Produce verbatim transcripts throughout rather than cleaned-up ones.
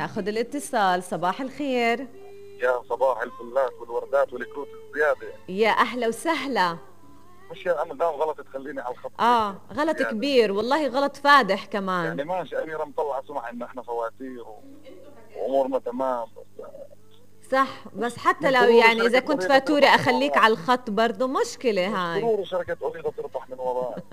ناخذ الاتصال. صباح الخير. يا صباح الفلات والوردات والكروت الزيادة. يا أهلا وسهلا. مش يا أمل دام غلط تخليني على الخط آه غلط زيادة. كبير والله، غلط فادح كمان. يعني ماشي أميرة مطلعة سمعة إن إحنا فواتير و- وأمورنا تمام، بس صح، بس حتى من لو سرور يعني إذا شركة كنت أوريدا فاتورة تربح من أخليك وراي. على الخط برضو مشكلة من هاي. سرور شركة أوريدا تربح من وراي.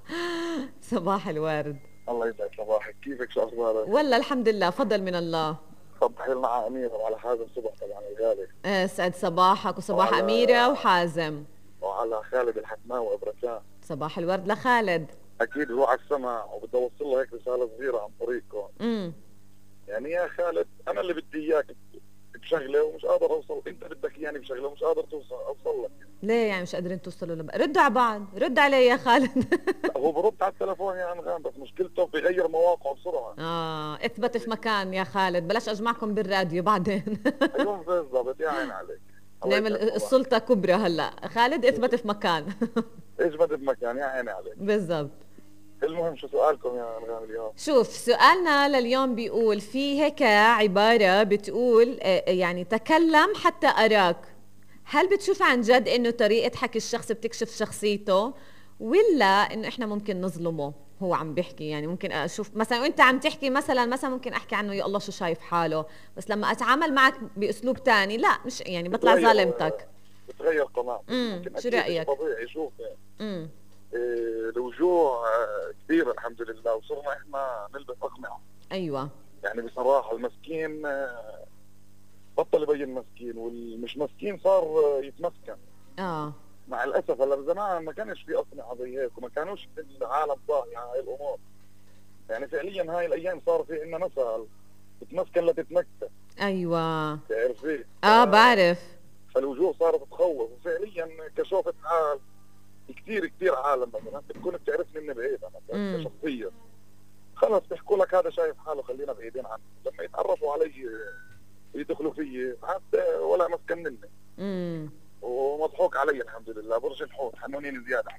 صباح الورد. الله يسعد صباحك، كيفك شو أخبارك؟ والله الحمد لله، فضل من الله. صبحي لنا على أميرة وعلى حازم صبح طبعا الغالي، آه، سعد صباحك وصباح وعلى أميرة وحازم. وعلى خالد الحكماوي وإبراكان. صباح الورد لخالد. أكيد هو على السمع وبدي أوصل له هيك رسالة صغيرة عن طريقكم. امم يعني يا خالد أنا اللي بدي إياك بشغله ومش قادر اوصل، انت بدك اياني بشغله ومش قادر توصل اوصل لك. ليه يعني مش قادرين توصلوا لبعض؟ ردوا على بعض، رد علي يا خالد. لا هو برد على التليفون يا انغام، بس مشكلته بيغير مواقعه بسرعه. اه اثبت في مكان يا خالد، بلاش اجمعكم بالراديو بعدين. ايوه بالضبط، يا عين عليك. الله نعمل يسعد صباحك. السلطة كبرى هلا، خالد اثبت في مكان. ايش بدي بمكان، يا عيني عليك. بالضبط. المهم شو سؤالكم يا انغام اليوم؟ شوف سؤالنا لليوم بيقول في هيك عبارة بتقول آه، يعني تكلم حتى أراك. هل بتشوف عن جد إنه طريقة حكي الشخص بتكشف شخصيته، ولا إنه إحنا ممكن نظلمه؟ هو عم بيحكي يعني ممكن أشوف مثلا وأنت عم تحكي مثلا مثلا ممكن أحكي عنه يا الله شو شايف حاله، بس لما أتعامل معك بأسلوب تاني لا مش يعني بطلع بتغير ظالمتك. بتغير قناعتك. امم ممكن شو اكيد شيء رأيك؟ طبيعي. شوف امم إيه الوجوع آه، كثير الحمد لله، وصرنا احنا نلبس اقنعه. أيوة. يعني بصراحه المسكين آه، بطل يبين مسكين، والمش مسكين صار آه، يتمسكن. آه مع الاسف هلا زمان ما كانش في اقنعه زي هيك، وما كانوش العالم صاحي على هاي الامور. يعني فعليا هاي الايام صار في عندنا مثل تتمسكن لا تتمكن. أيوة. بتعرفي؟ آه بعرف. فالوجوه صارت تخوف، وفعليا كشوفة حال كثير كثير عالم مثلا بتكون بتعرفني من بعيد انا امم كشخصيه، خلص بيحكوا لك هذا شايف حاله خلينا بعيدين عنه. لما يتعرفوا علي ويدخلوا فيي حتى ولا مسكنني، امم ومضحوك علي الحمد لله، برج الحوت حنونين زياده.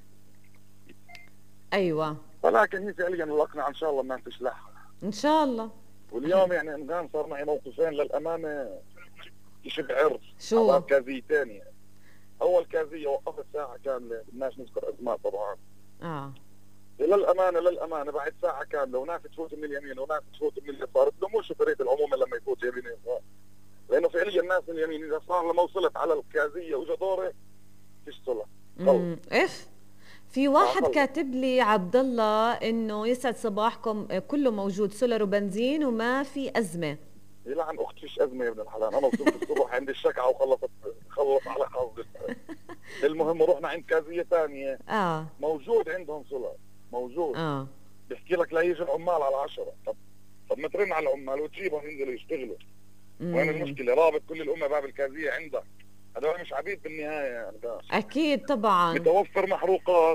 أيوة. ولكن هي فعليا الاقنعه ان شاء الله ما تشلحها. إن شاء الله. واليوم يعني انغام صار معي موقفين للامانه شبه عرض شو؟ على كازيتين. يعني اول كازيه وقفت ساعه كامله، بدناش نذكر اسماء طبعا. آه للامانه للامانه بعد ساعه كامله ونافذ تفوت من اليمين ونافذ تفوت من اليسار، تلوموش شوفيريه العمومي لما يفوت يمين يسار، لانه فعليا الناس من اليمين اذا صار لما وصلت على الكازيه واجا دوري فيش صلح. خلص. امم اف في آه واحد خلص. كاتب لي عبد الله انه يسعد صباحكم، آه، كله موجود سولر وبنزين وما في ازمه. يلعن اخت فيش ازمه يا ابن الحلال، انا وصلت الصبح عند الشكعه وخلصت خلص على حظي. المهم رحنا عند كازيه ثانيه اه موجود عندهم صلح موجود. اه بيحكي لك لا يجي العمال على عشرة. طب طب ما ترن على العمال وتجيبهم ينزلوا يشتغلوا. وين امم المشكله؟ رابط كل الامه باب الكازيه عندك، هذول مش عبيد بالنهايه يعني. ده اكيد طبعا. متوفر محروقات،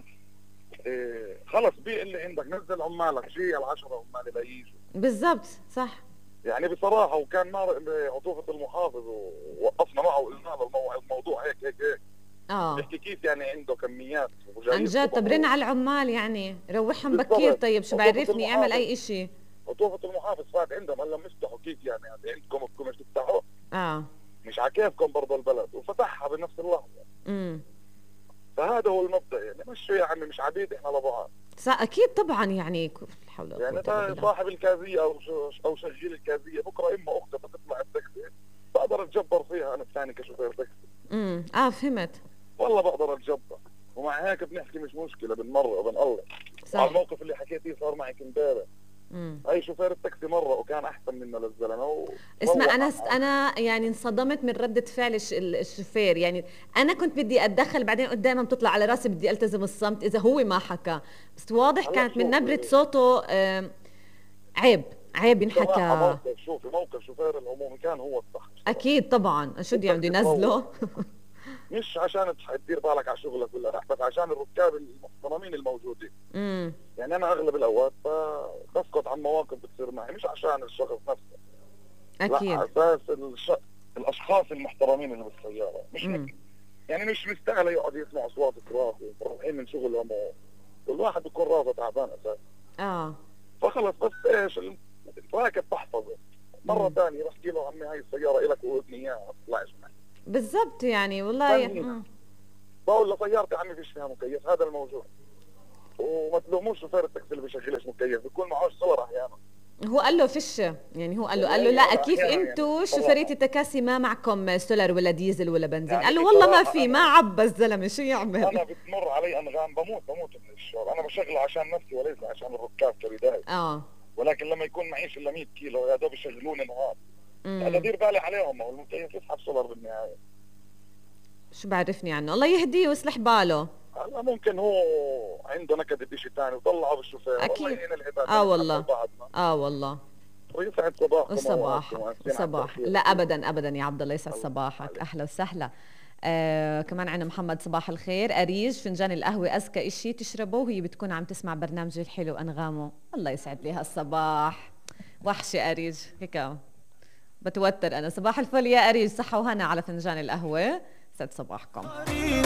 إيه خلص بيع اللي عندك، نزل عمالك شيء العشرة عمال لا يجوا. بالضبط صح. يعني بصراحه وكان مار عطوفه المحافظ ووقفنا معه وقلنا له المو- الموضوع هيك هيك هيك. اه بيحكي كيف يعني عنده كميات عن وجاي جد، الصبح طب رن و- على العمال يعني روحهم بكير، بالضبط. طيب شو عطوفه بعرفني اعمل المحافظ اي اشي. عطوفه المحافظ فات عندهم هلا مفتحوا كيف يعني, يعني عندكم بدكم مش تفتحوا، اه مش على كيفكم برضه البلد، وفتحها بنفس اللحظه. امم فهذا هو المبدا، يعني مش يا عمي مش عبيد احنا لبعض. صح اكيد طبعا يعني ك- لا حول ولا يعني قوه الا ده بالله. صاحب الكازيه او ش- او شغيل الكازيه بكره اما اخته بتطلع التاكسي بقدر اتجبر فيها انا الثاني كشوفير تاكسي. امم اه فهمت. والله بقدر اتجبر، ومع هيك بنحكي مش مشكله بنمر وبنقلب. وعلى صح. الموقف اللي حكيتيه صار معي امبارح، امم هاي شوفير التاكسي مره وكان احسن منا للزلمه اسمع وروح انا على انا يعني انصدمت من ردة فعل الش- الشوفير، يعني انا كنت بدي اتدخل بعدين قلت دائما بتطلع على راسي بدي التزم الصمت اذا هو ما حكى، بس واضح هلا كانت من شوف نبرة صوته آم، عيب عيب بصراحه ينحكى. موقف، شوفي موقف شوفير العمومي كان هو الصح بصراحه. اكيد طبعا، شو بدي عم بدك بده تروح ينزله. مش عشان تح- تدير بالك على شغلك ولا لا، بس عشان الركاب المحترمين الموجودين. امم يعني انا اغلب الاوقات ب- بسقط عن مواقف بتصير معي مش عشان الشخص نفسه، لا على اكيد. اساس الش... الاشخاص المحترمين اللي بالسياره مش امم مك... يعني مش مستاهل يقعد يسمع اصوات التراث ورايحين من شغلهم و... والواحد بيكون راسه تعبان اساسا. اه فخلص بس ايش ال- راكب تحفظه، مرة ثانية بحكي له عمي هاي السيارة إلك وابني إياها ما تطلعش معي. بالضبط يعني والله. بقول له سيارتي عمي فيش فيها مكيف، هذا الموضوع. وما تلوموش شوفير التاكسي اللي بيشغلش مكيف، بيكون معهوش صور أحيانا. هو قال له فيش، يعني هو قال له قال له لا كيف انتوا يعني شوفيرية التكاسي ما معكم سولار ولا ديزل ولا بنزين؟ يعني قال له والله ما في، ما عبى الزلمه شو يعمل؟ انا بتمر علي انغام بموت بموت من الشعور، انا بشغله عشان نفسي وليس عشان الركاب كبدايه. اه ولكن لما يكون معيش الا مية كيلو يا دوب يشغلوني نهار، انا دير بالي عليهم، هو المكيف يسحب سولار بالنهايه. شو بعرفني عنه، الله يهديه ويصلح باله. هلا ممكن هو عنده نكد بشيء ثاني وطلعه بالشوفير. اكيد. اه والله اه والله. ويسعد صباحكم. وصباحك صباح. لا ابدا ابدا يا عبد الله، يسعد صباحك. اهلا وسهلا. آه كمان عنا محمد، صباح الخير. أريج، فنجان القهوة أذكى إشي تشربه وهي بتكون عم تسمع برنامج الحلو أنغامه. الله يسعد لي هالصباح، وحشة أريج هيك بتوتر أنا. صباح الفل يا أريج، صحة وهنا على فنجان القهوة، سعد صباحكم.